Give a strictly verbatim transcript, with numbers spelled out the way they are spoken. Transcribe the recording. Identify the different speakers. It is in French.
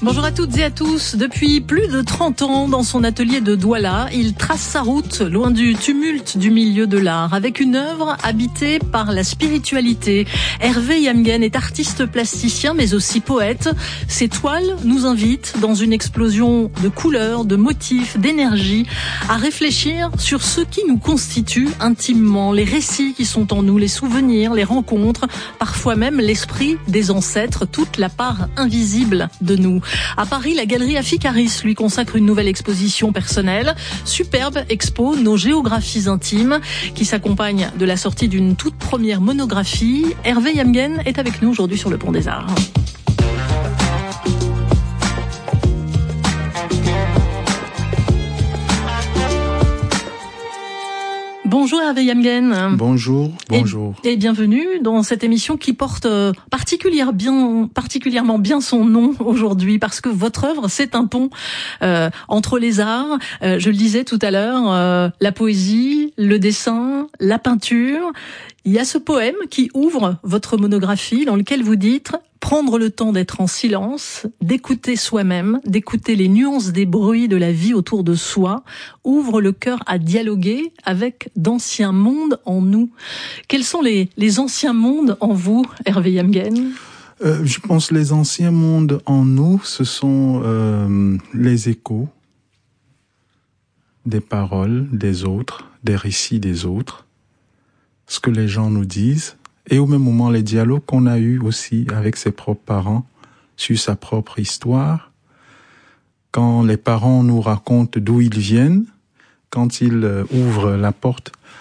Speaker 1: Bonjour à toutes et à tous. Depuis plus de trente ans, dans son atelier de Douala, il trace sa route loin du tumulte du milieu de l'art, avec une œuvre habitée par la spiritualité. Hervé Yamgen est artiste plasticien, mais aussi poète. Ses toiles nous invitent, dans une explosion de couleurs, de motifs, d'énergie, à réfléchir sur ce qui nous constitue intimement, les récits qui sont en nous, les souvenirs, les rencontres, parfois même l'esprit des ancêtres, toute la part invisible de nous. À Paris, la galerie Aficaris lui consacre une nouvelle exposition personnelle. Superbe expo, nos géographies intimes, qui s'accompagne de la sortie d'une toute première monographie. Hervé Yamgen est avec nous aujourd'hui sur le Pont des Arts. Bonjour Hervé Yamgen.
Speaker 2: Bonjour, bonjour.
Speaker 1: Et, et bienvenue dans cette émission qui porte euh, particulièrement bien, particulièrement bien son nom aujourd'hui, parce que votre œuvre, c'est un pont euh, entre les arts. Euh, je le disais tout à l'heure, euh, la poésie, le dessin, la peinture. Il y a ce poème qui ouvre votre monographie dans lequel vous dites « Prendre le temps d'être en silence, d'écouter soi-même, d'écouter les nuances des bruits de la vie autour de soi, ouvre le cœur à dialoguer avec d'anciens mondes en nous ». Quels sont les, les anciens mondes en vous, Hervé Yamgen ?
Speaker 2: euh, Je pense que les anciens mondes en nous, ce sont euh, les échos des paroles des autres, des récits des autres, ce que les gens nous disent, et au même moment les dialogues qu'on a eus aussi avec ses propres parents sur sa propre histoire. Quand les parents nous racontent d'où ils viennent, quand ils ouvrent la porte